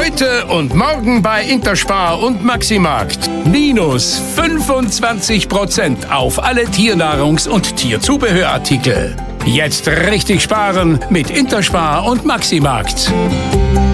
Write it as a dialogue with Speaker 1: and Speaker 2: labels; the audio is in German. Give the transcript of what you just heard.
Speaker 1: Heute und morgen bei Interspar und Maximarkt. Minus 25% auf alle Tiernahrungs- und Tierzubehörartikel. Jetzt richtig sparen mit Interspar und Maximarkt.